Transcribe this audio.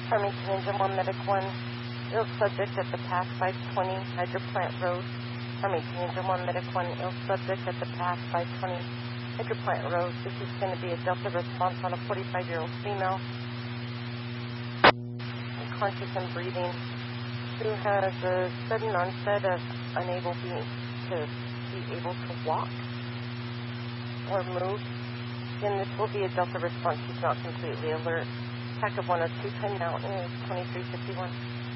Farmington Engine 1, Medic 1, ill subject at the path 520, Hydroplant Road. Farmington Engine 1, Medic 1, ill subject at the path 520, Hydroplant Road. This is going to be a Delta response on a 45-year-old female, conscious and breathing, who has a sudden onset of unable to be able to walk or move. Again, this will be a Delta response. She's not completely alert. TAC of 102, time now is 2351.